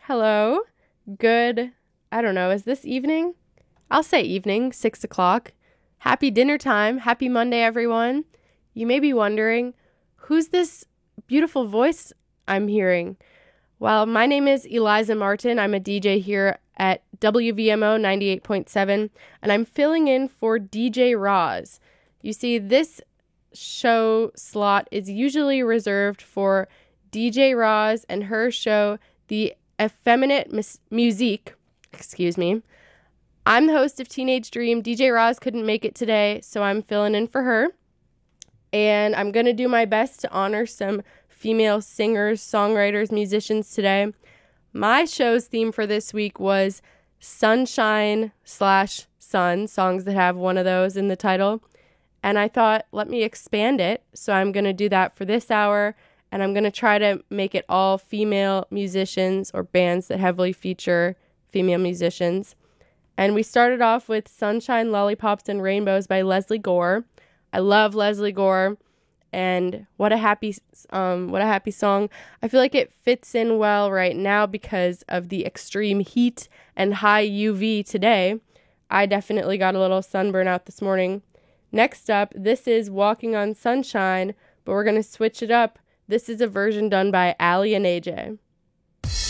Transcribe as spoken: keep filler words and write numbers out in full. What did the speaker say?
Hello. Good. I don't know. Is this evening? I'll say evening, six o'clock. Happy dinner time. Happy Monday, everyone. You may be wondering, who's this beautiful voice I'm hearing? Well, my name is Eliza Martin. I'm a D J here at W V M O ninety-eight point seven, and I'm filling in for D J Roz. You see, this show slot is usually reserved for D J Roz and her show, The Effeminate Mus- Musique. Excuse me. I'm the host of Teenage Dream. D J Roz couldn't make it today, so I'm filling in for her. And I'm going to do my best to honor some female singers, songwriters, musicians today. My show's theme for this week was sunshine slash sun, songs that have one of those in the title. And I thought, let me expand it. So I'm going to do that for this hour. And I'm going to try to make it all female musicians or bands that heavily feature female musicians. And we started off with Sunshine, Lollipops, and Rainbows by Leslie Gore. I love Leslie Gore. And what a happy um, what a happy song. I feel like it fits in well right now because of the extreme heat and high U V today. I definitely got a little sunburn out this morning. Next up, this is Walking on Sunshine, but we're going to switch it up. This is a version done by Aly and A J.